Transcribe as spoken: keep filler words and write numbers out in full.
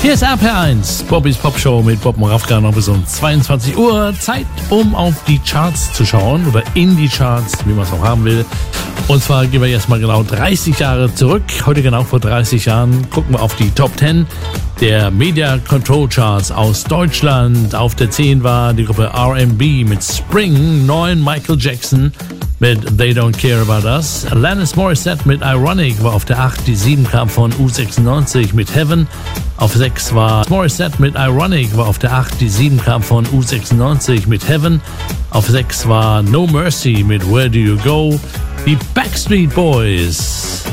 Hier ist R P R eins, Bobbys Popshow mit Bob Moravka, noch bis um zweiundzwanzig Uhr. Zeit, um auf die Charts zu schauen oder in die Charts, wie man es auch haben will. Und zwar gehen wir jetzt mal genau dreißig Jahre zurück. Heute genau vor dreißig Jahren gucken wir auf die Top zehn der Media Control Charts aus Deutschland. Auf der zehn war die Gruppe R and B mit Spring, neun Michael Jackson mit They Don't Care About Us. Alanis Morissette mit Ironic war auf der acht, die sieben kam von U sechsundneunzig mit Heaven. Auf sechs war Morissette mit Ironic, war auf der acht, die sieben kam von U sechsundneunzig mit Heaven. Auf sechs war No Mercy mit Where Do You Go. Die Backstreet Boys